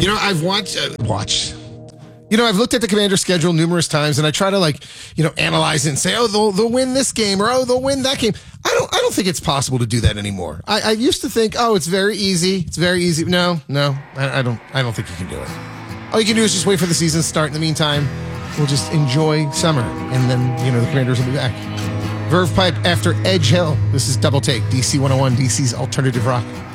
I've I've looked at the Commander schedule numerous times, and I try to analyze it and say, oh, they'll win this game, or oh, they'll win that game. I don't think it's possible to do that anymore. I used to think, oh, it's very easy. It's very easy. No, I don't think you can do it. All you can do is just wait for the season to start. In the meantime, we'll just enjoy summer, and then the Commanders will be back. Verve Pipe after Edge Hill. This is Double Take, DC 101, DC's alternative rock.